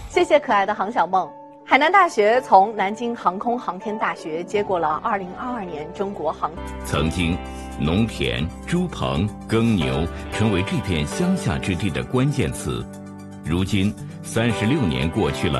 谢谢可爱的航小梦。海南大学从南京航空航天大学接过了2022年中国航。 曾经，农田、猪棚、耕牛成为这片乡下之地的关键词。如今，36年过去了。